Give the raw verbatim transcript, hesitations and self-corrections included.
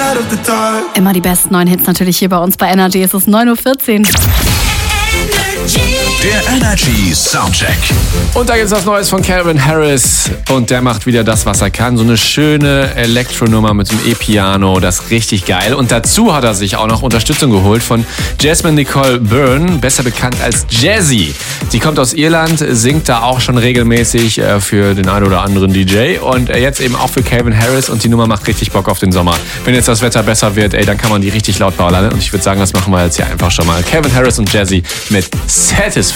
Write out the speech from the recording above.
Immer die besten neuen Hits natürlich hier bei uns bei Energy. Es ist neun Uhr vierzehn. Der Energy Soundcheck. Und da gibt's was Neues von Calvin Harris. Und der macht wieder das, was er kann. So eine schöne Elektronummer mit dem E-Piano. Das ist richtig geil. Und dazu hat er sich auch noch Unterstützung geholt von Jasmine Nicole Byrne, besser bekannt als Jazzy. Sie kommt aus Irland, singt da auch schon regelmäßig für den einen oder anderen D J. Und jetzt eben auch für Calvin Harris. Und die Nummer macht richtig Bock auf den Sommer. Wenn jetzt das Wetter besser wird, ey, dann kann man die richtig laut ballern. Und ich würde sagen, das machen wir jetzt hier einfach schon mal. Calvin Harris und Jazzy mit Satisfied.